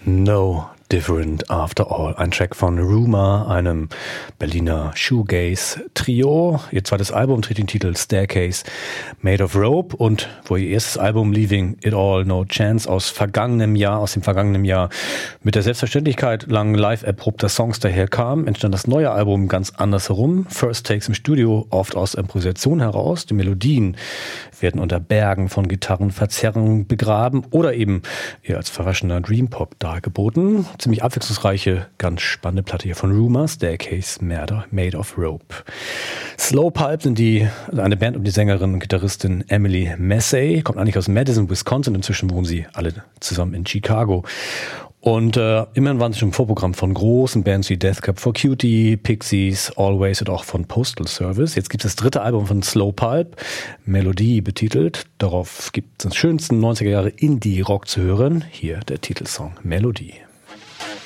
No Different After All. Ein Track von Rumour, einem Berliner Shoegaze-Trio. Ihr zweites Album trägt den Titel Staircase Made of Rope und wo ihr erstes Album Leaving It All No Chance aus dem vergangenen Jahr mit der Selbstverständlichkeit langen live-erprobter Songs daherkam, entstand das neue Album ganz anders herum. First Takes im Studio, oft aus Improvisation heraus. Die Melodien werden unter Bergen von Gitarrenverzerrungen begraben oder eben eher als verwaschener Dream-Pop dargeboten. Ziemlich abwechslungsreiche, ganz spannende Platte hier von Rumour, Staircase Made of Rope. Slow Pulp sind eine Band um die Sängerin und Gitarristin Emily Massey, kommt eigentlich aus Madison, Wisconsin, inzwischen wohnen sie alle zusammen in Chicago. Und immerhin waren sie schon im Vorprogramm von großen Bands wie Death Cab for Cutie, Pixies, Always und auch von Postal Service. Jetzt gibt es das dritte Album von Slow Pulp, Melodie betitelt. Darauf gibt es den schönsten 90er Jahre Indie-Rock zu hören. Hier der Titelsong Melodie.